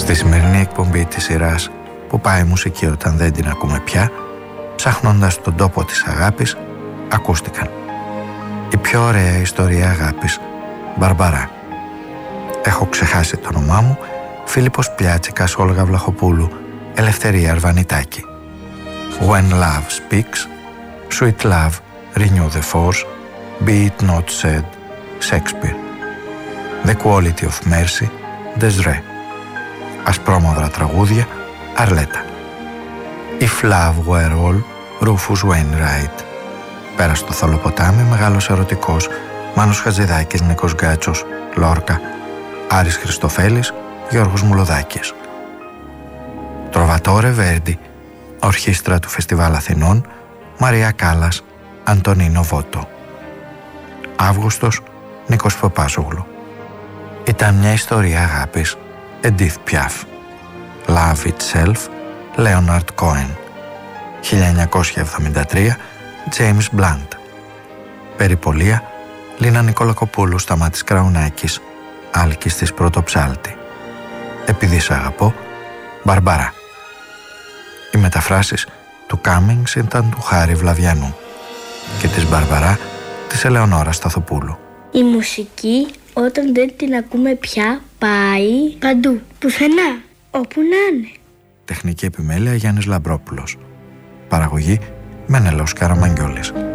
Στη σημερινή εκπομπή της σειράς που πάει η μουσική όταν δεν την ακούμε πια, ψάχνοντας τον τόπο της αγάπης, ακούστηκαν η πιο ωραία ιστορία αγάπης, Μπαρμπαρά. Έχω ξεχάσει το όνομά μου, Φίλιππος Πλιάτσικας, Όλγα Βλαχοπούλου, Ελευθερία Αρβανιτάκη. When Love Speaks, Sweet Love, Renew the Force, Be It Not Said, Shakespeare. The Quality of Mercy, Desiree. Ασπρόμαυρα τραγούδια, Αρλέτα. If Love Were All, Rufus Wainwright. Πέρα στο θόλο ποτάμι, Μεγάλος Ερωτικός, Μάνος Χατζηδάκης, Νίκος Γκάτσος, Λόρκα, Άρης Χριστοφέλης, Γιώργος Μουλοδάκης. Τροβατόρε Βέρντι, Ορχήστρα του Φεστιβάλ Αθηνών, Μαρία Κάλλας, Αντωνίνο Βότο. Αύγουστος, Νίκος Παπάζογλου. Ήταν μια ιστορία αγάπης, Edith Piaf. Love Itself, Leonard Cohen. 1973, James Blunt. Περιπολία, Λίνα Νικολακοπούλου, Σταμάτης Κραουνάκης, Άλκης της Πρωτοψάλτη. Επειδή σ' αγαπώ, Μπαρμπαρά. Οι μεταφράσεις του Cummings ήταν του Χάρη Βλαβιανού και της Μπαρμπαρά της Ελεονόρας Σταθοπούλου. Η μουσική όταν δεν την ακούμε πια πάει παντού, πουθενά, όπου να είναι. Τεχνική επιμέλεια Γιάννης Λαμπρόπουλος. Παραγωγή Μενελός Καραμαγγιόλης.